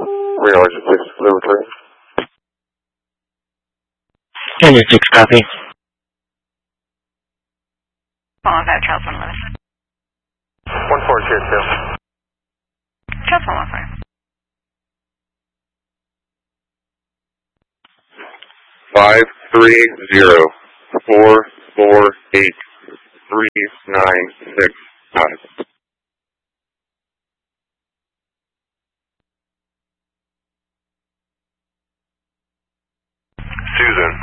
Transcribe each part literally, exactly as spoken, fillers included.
Radar six, delivery. Engine six, copy. one five, Charles one eleven. one four, tier two. Charles one one five. Five three zero four four eight three nine six five. Susan.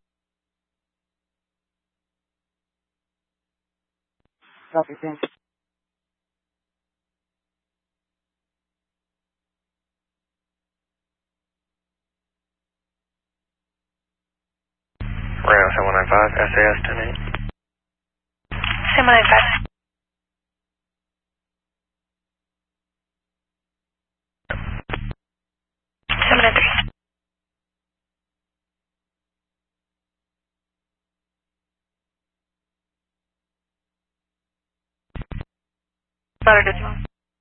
Copy, thanks. Reno seven one nine five, S A S ten eight. seven one nine five. seven nine three. Louder decimal.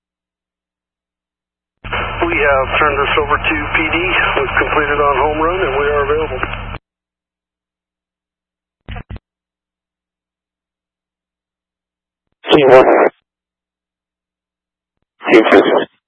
We have turned this over to P D. We've completed on home run and we are available. Team one. Team six.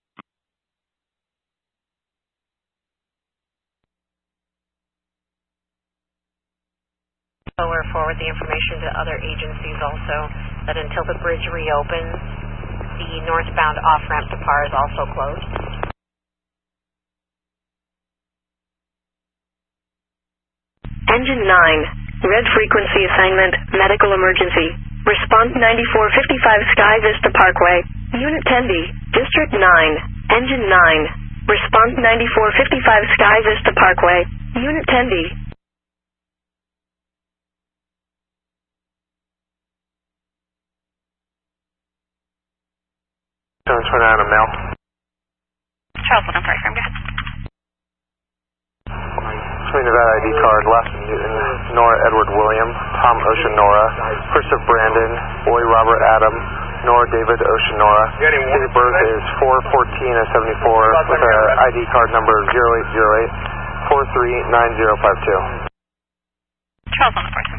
So we're forward the information to other agencies also that until the bridge reopens, the northbound off-ramp to P A R is also closed. Engine nine, red frequency assignment, medical emergency. Response ninety-four fifty-five Sky Vista Parkway. Unit ten D, District nine, Engine nine. Response ninety-four fifty-five Sky Vista Parkway. Unit ten D. Turn out a mail. Charles one five, I'm good. Swing Nevada I D card, last Newton, Nora Edward William, Tom Ocean Nora, Christopher Brandon, Boy Robert Adam, Nora David Ocean Nora. Date of birth is four fourteen of seventy-four with a I D card number zero eight zero eight four three nine zero five two. Charles one five.